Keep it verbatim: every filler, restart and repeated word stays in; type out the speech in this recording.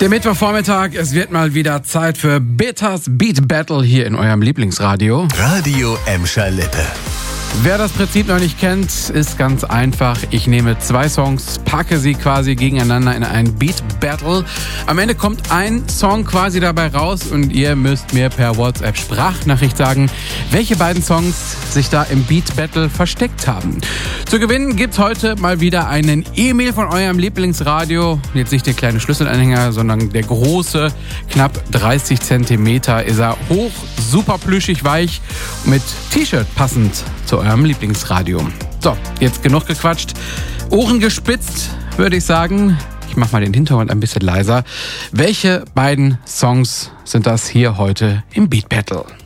Der Mittwochvormittag, es wird mal wieder Zeit für Bitters Beat Battle hier in eurem Lieblingsradio. Radio Emscher Lippe. Wer das Prinzip noch nicht kennt, ist ganz einfach. Ich nehme zwei Songs, packe sie quasi gegeneinander in ein Beat Battle. Am Ende kommt ein Song quasi dabei raus und ihr müsst mir per WhatsApp Sprachnachricht sagen, welche beiden Songs sich da im Beat Battle versteckt haben. Zu gewinnen gibt's heute mal wieder einen E-Mail von eurem Lieblingsradio. Jetzt nicht der kleine Schlüsselanhänger, sondern der große, knapp dreißig Zentimeter ist er hoch, super plüschig weich, mit T-Shirt passend zu eurem Lieblingsradio. So, jetzt genug gequatscht. Ohren gespitzt, würde ich sagen. Ich mach mal den Hintergrund ein bisschen leiser. Welche beiden Songs sind das hier heute im Beat Battle?